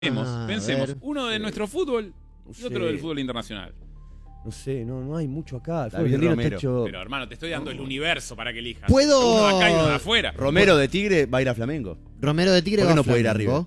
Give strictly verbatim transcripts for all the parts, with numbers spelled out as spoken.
Pensemos, Ah, pensemos. ver. Uno de nuestro fútbol y Sí. otro del fútbol internacional. No sé, no, no hay mucho acá. El fútbol David argentino Romero. está hecho- Pero hermano, te estoy dando el universo para que elijas. ¿Puedo- Uno de acá y uno de afuera. Romero de Tigre va a ir a Flamengo. Romero de Tigre ¿Por qué va no a puede ir a Flamengo.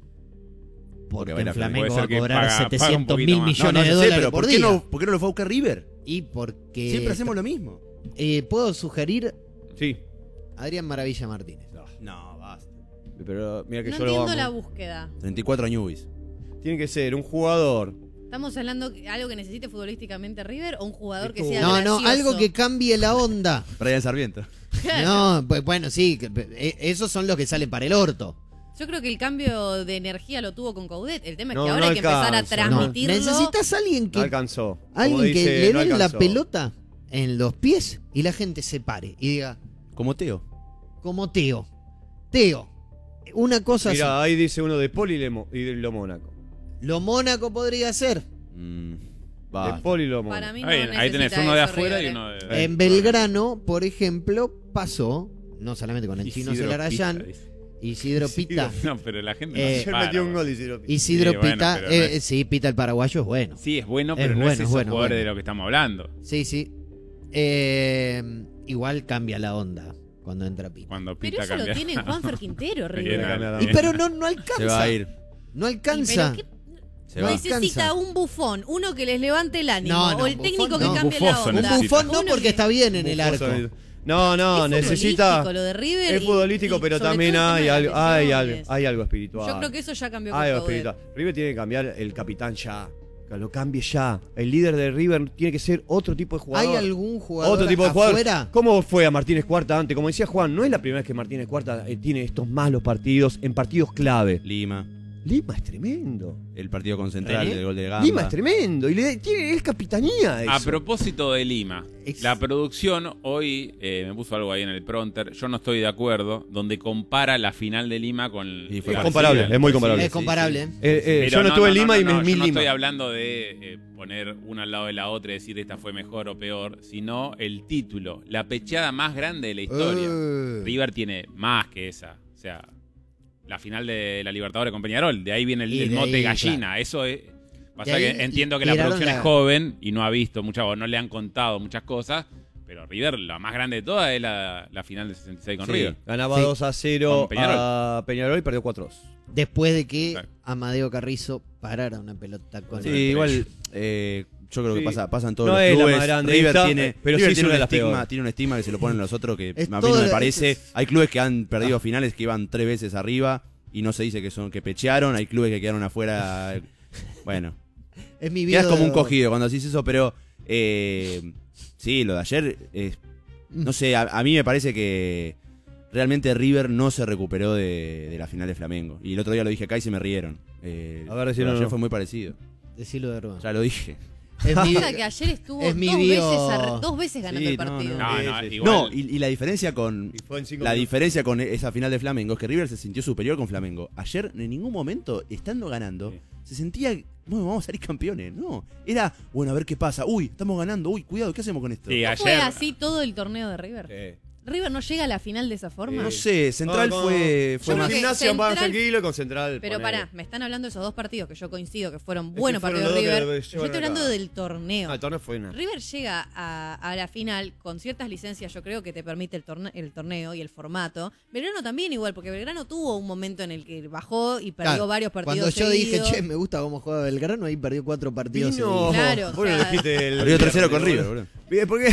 Porque Porque va a ir a en Flamengo. Flamengo Puede va a ser que cobrar paga- paga un setecientos poquito mil más. millones No, no de sé, dólares pero por ¿por qué, día. no, ¿por qué no lo fue a buscar River? Y porque... Siempre hacemos lo mismo. Eh, ¿Puedo sugerir Sí, Adrián Maravilla Martínez? No, basta. pero mira que No yo lo entiendo amo. la búsqueda. treinta y cuatro añubis. Tiene que ser un jugador. ¿Estamos hablando de algo que necesite futbolísticamente River o un jugador que Estuvo- sea No, gracioso? no, algo que cambie la onda. Brian Sarmiento. No, pues bueno, sí, que- eh, esos son los que salen para el orto. Yo creo que el cambio de energía lo tuvo con Coudet. El tema es No, que ahora no hay que empezar a alcanza, No, transmitirlo. necesitas alguien No que, alcanzó. Como alguien que dice, le no den la alcanzó. pelota en los pies y la gente se pare y diga, Como Teo. como Teo, Teo, una cosa Mira, así. ahí dice uno de Poli y de Mo- y de lo Mónaco. Lo Mónaco podría ser. Mm, De basta. Poli y lo Mónaco. Para mí no Ahí, ahí tenés necesita uno de eso, afuera y River, uno de. Eh, En Belgrano, por ejemplo, pasó, no solamente con el chino Isidro Celarayán, Pita, dice. Isidro Pita. No, pero la gente Eh, no se Ayer para, metió un boludo. gol Isidro Pita. Isidro Sí, bueno, Pita, pero no eh, es- sí, Pita el paraguayo es bueno. Sí, es bueno, Es pero no bueno, es esos bueno, jugadores bueno. de lo que estamos hablando. Sí, sí. Eh, igual cambia la onda cuando entra Pita. Cuando Pero Pita eso lo cambia. tiene Juanfer Quintero, Bien, River. cambia Y pero no, no alcanza. Se va a ir. No Y alcanza. pero ¿qué- Se va. alcanza. necesita un bufón, uno que les levante el ánimo, No, no, o el bufón técnico no. que cambie Bufoso la Un onda. necesita. bufón no Uno porque que- está bien en el arco. Bufoso. No, no, Es necesita. futbolístico lo de River Es y- futbolístico, y pero sobre también todo el hay tema de algo, las hay, algo, lesiones. hay algo espiritual. Yo creo que eso ya cambió con Hay algo Coudet. espiritual. River tiene que cambiar el capitán ya. Que lo cambie ya. El líder de River tiene que ser otro tipo de jugador. ¿Hay algún jugador Otro tipo de jugador. afuera? ¿Cómo fue a Martínez Cuarta antes? Como decía Juan, no es la primera vez que Martínez Cuarta eh, tiene estos malos partidos en partidos clave. Lima. Lima es tremendo. El partido con Central ¿René? del gol de Gamba. Lima es tremendo. Y le, tiene, es capitanía eso. A propósito de Lima, Ex- la producción hoy eh, me puso algo ahí en el pronter, yo no estoy de acuerdo, donde compara la final de Lima con... Y fue Es parecida. comparable, es muy comparable. Es comparable. Eh, eh, Pero yo no, estuve en Lima y no, me yo mil no Lima. estoy hablando de eh, poner una al lado de la otra y decir esta fue mejor o peor, sino el título, la pecheada más grande de la historia. Eh. River tiene más que esa, o sea, la final de la Libertadores con Peñarol, de ahí viene el, Y el de mote ahí, gallina, claro. eso es... Pasa De que ahí entiendo que la tiraron producción la- es joven y no ha visto muchas, o no le han contado muchas cosas, pero River, la más grande de todas, es la, la final del sesenta y seis con Sí. River. Ganaba Sí. dos a cero Con Peñarol. a Peñarol y perdió cuatro a dos. Después de que Exacto. Amadeo Carrizo parara una pelota con Sí, el- igual eh, yo creo que Sí. pasa, pasan todos No los es la clubes. más grande, River está- tiene, pero River sí es tiene una un de las estigma, peores. tiene un estigma que se lo ponen los otros que Es a mí todo no me lo- parece. es- Hay clubes que han perdido finales que iban tres veces arriba y no se dice que son que pechearon. Hay clubes que quedaron afuera. Bueno, Es mi vida. quedas como un cogido cuando haces eso, pero eh, sí, lo de ayer es, no sé, a, a mí me parece que realmente River no se recuperó de, de la final de Flamengo. Y el otro día lo dije acá y se me rieron. Eh, A ver, lo decilo de de ayer nuevo. fue muy parecido. Decilo de Rubén. Ya lo dije. Es mi, Pasa que ayer estuvo es mi dos, bio- veces ar- dos veces ganando Sí, el partido. no, No, Sí, no, sí, sí. igual. No, y, y la diferencia con Y fue en cinco la minutos. diferencia con esa final de Flamengo es que River se sintió superior con Flamengo. Ayer en ningún momento, estando ganando, Sí. se sentía, bueno, vamos a salir campeones. No, era, bueno, a ver qué pasa. Uy, estamos ganando. Uy, cuidado, ¿qué hacemos con esto? Sí, ¿No ayer. fue así todo el torneo de River? Sí. ¿River no llega a la final de esa forma? No sé, Central No, no, fue, Yo fue creo más... que Gimnasia más Central- tranquilo y con Central. Pero ponele. pará, me están hablando de esos dos partidos que yo coincido que fueron que buenos fueron partidos de los dos que River. lo Yo llevaron estoy hablando acá. del torneo. Ah, el torneo fue una. River llega a, a la final con ciertas licencias, yo creo que te permite el, torne- el torneo y el formato. Belgrano también igual, porque Belgrano tuvo un momento en el que bajó y perdió Claro, varios Cuando partidos yo dije, seguidos. che, me gusta cómo juega Belgrano, ahí perdió cuatro partidos. Vino. seguidos. Claro, Bueno, o sea- dijiste el. Perdió tres cero con River, boludo. Bien, porque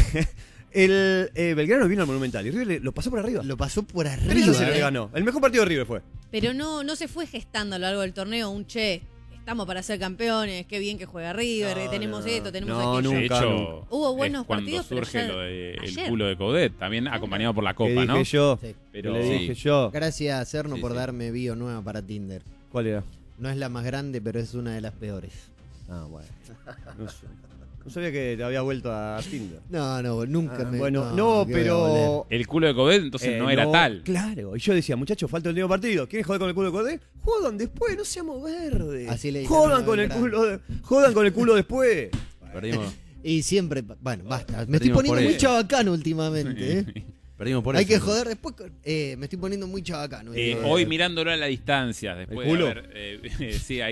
el eh, Belgrano vino al Monumental y River le- lo pasó por arriba. Lo pasó por tres a arriba. cero le eh. ganó. El mejor partido de River fue. Pero no, no se fue gestando a lo largo del torneo un che, estamos para ser campeones, qué bien que juega River, No, que tenemos no, esto, tenemos no, aquello. De nunca, hecho, nunca. Hubo buenos es cuando partidos, pero surge ya lo de el ayer. culo de Coudet, también acompañado por la ¿Qué copa, dije ¿no? yo? Sí. Pero ¿Qué le Sí. dije yo? Gracias, Cerno, Sí, por sí. darme bio nueva para Tinder. ¿Cuál era? No es la más grande, pero es una de las peores. Ah, bueno. No sé. No sabía que te había vuelto a Tinder. No, no, nunca Ah, me. bueno, no, ¿qué voy a oler? pero. el culo de Coudet entonces Eh, no era tal. Claro, y yo decía, muchachos, falta el último partido. ¿Quieren joder con el culo de Cordé? Jodan después, no seamos verdes. Así le dijeron jodan a con el Belgrano. culo de- jodan con el culo después. Perdimos. Y siempre. Bueno, basta. Me estoy Perdimos poniendo por muy eso. chabacano últimamente, ¿eh? Perdimos por Hay eso. que joder después. eh, me estoy poniendo muy chabacano. Eh, eh. hoy mirándolo a la distancia, después ¿El culo? de haber, eh, sí, hay